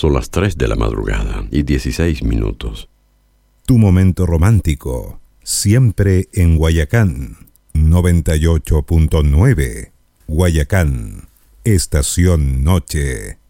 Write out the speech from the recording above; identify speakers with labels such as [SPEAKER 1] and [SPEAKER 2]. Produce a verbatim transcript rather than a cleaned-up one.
[SPEAKER 1] Son las tres de la madrugada y dieciséis minutos.
[SPEAKER 2] Tu momento romántico, siempre en Guayacán, noventa y ocho punto nueve. Guayacán, Estación Noche.